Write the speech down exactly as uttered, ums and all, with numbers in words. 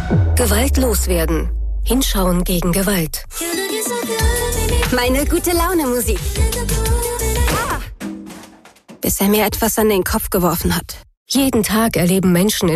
Gewalt loswerden. Hinschauen gegen Gewalt. Meine gute Laune Musik. Ah. Bis er mir etwas an den Kopf geworfen hat. Jeden Tag erleben Menschen in